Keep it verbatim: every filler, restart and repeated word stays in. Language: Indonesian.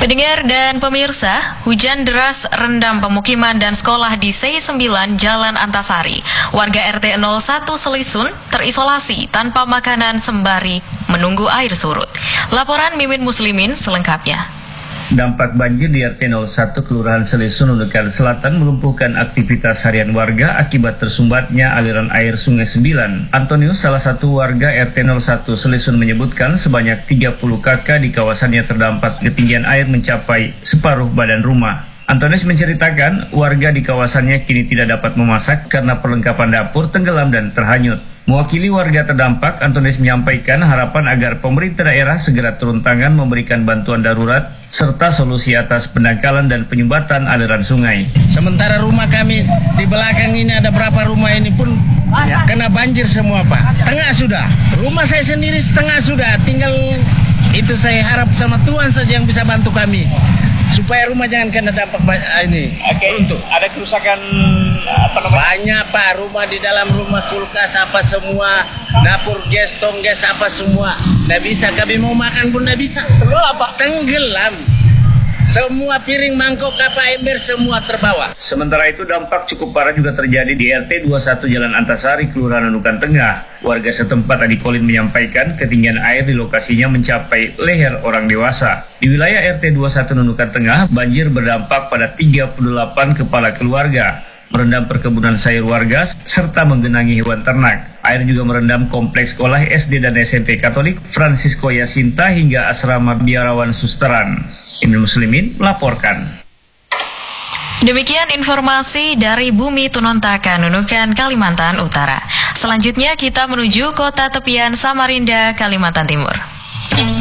Pendengar dan pemirsa, hujan deras rendam pemukiman dan sekolah di C sembilan Jalan Antasari. Warga R T nol satu Selisun terisolasi tanpa makanan sembari menunggu air surut. Laporan Mimin Muslimin selengkapnya. Dampak banjir di R T nol satu Kelurahan Selisun, Nunukan Selatan melumpuhkan aktivitas harian warga akibat tersumbatnya aliran air Sungai Sembilan. Antonius, salah satu warga R T nol satu Selisun, menyebutkan sebanyak tiga puluh kakak di kawasannya terdampak ketinggian air mencapai separuh badan rumah. Antonius menceritakan warga di kawasannya kini tidak dapat memasak karena perlengkapan dapur tenggelam dan terhanyut. Mewakili warga terdampak, Antonius menyampaikan harapan agar pemerintah daerah segera turun tangan memberikan bantuan darurat serta solusi atas pendangkalan dan penyumbatan aliran sungai. Sementara rumah kami di belakang ini ada berapa rumah ini pun ya, kena banjir semua, Pak. Tengah sudah. Rumah saya sendiri setengah sudah. Tinggal itu saya harap sama Tuhan saja yang bisa bantu kami supaya rumah jangan kena dampak ini. Oke, untuk ada kerusakan apa namanya? Banyak, Pak, rumah di dalam rumah, kulkas apa semua, dapur gas, tong gas apa semua. Nggak bisa, kami mau makan pun nggak bisa. Tenggelam, Pak. Tenggelam. Semua piring, mangkok, apa ember semua terbawa. Sementara itu dampak cukup parah juga terjadi di R T dua puluh satu Jalan Antasari, Kelurahan Nunukan Tengah. Warga setempat tadi Kolin menyampaikan ketinggian air di lokasinya mencapai leher orang dewasa. Di wilayah R T dua puluh satu Nunukan Tengah, banjir berdampak pada tiga puluh delapan kepala keluarga, merendam perkebunan sayur warga serta menggenangi hewan ternak. Air juga merendam kompleks sekolah S D dan S M P Katolik Francisco Yasinta hingga asrama biarawan Susteran. Mimin Muslimin melaporkan. Demikian informasi dari Bumi Tunontaka, Nunukan, Kalimantan Utara. Selanjutnya kita menuju kota tepian Samarinda, Kalimantan Timur.